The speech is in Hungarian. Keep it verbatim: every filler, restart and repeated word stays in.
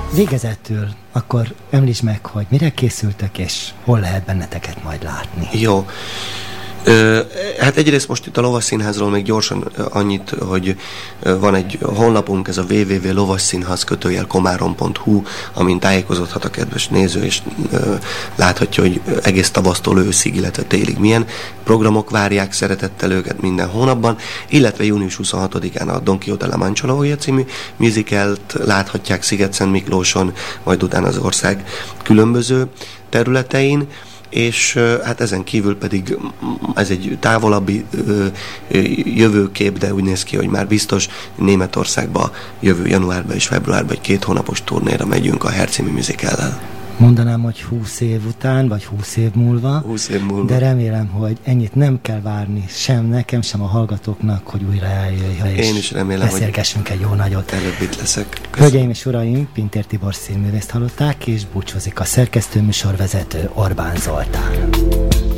Végezetül akkor említsd meg, hogy mire készültek, és hol lehet benneteket majd látni. Jó. Ö, hát egyrészt most itt a Lovasszínházról még gyorsan annyit, hogy van egy honlapunk, ez a double-u double-u double-u pont lovasszínház kötőjel komárom pont hu, amin tájékozódhat a kedves néző, és ö, láthatja, hogy egész tavasztól őszig, illetve télig milyen programok várják szeretettel őket minden hónapban, illetve június huszonhatodikán a Don Quixote La Mancha Lovagja című musicalt láthatják Sziget-Szent Miklóson, majd utána az ország különböző területein, és hát ezen kívül pedig ez egy távolabbi ö, jövőkép, de úgy néz ki, hogy már biztos Németországba jövő januárban és februárban egy két hónapos turnéra megyünk a Hair című musicallel. Mondanám, hogy húsz év után, vagy húsz év múlva, húsz év múlva. De remélem, hogy ennyit nem kell várni sem nekem, sem a hallgatóknak, hogy újra eljöjjön, és Én is remélem, beszélgessünk hogy egy jó nagyot. előbb itt leszek. Köszönöm. Hölgyeim és uraim, Pintér Tibor színművészt hallották, és búcsúzik a szerkesztő műsorvezető Orbán Zoltán.